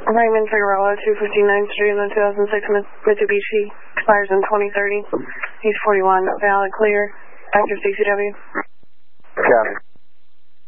Raymond Figueroa, 259th Street in the 2006 Mitsubishi. Expires in 2030. He's 41. Valid, clear. Active CCW. Copy.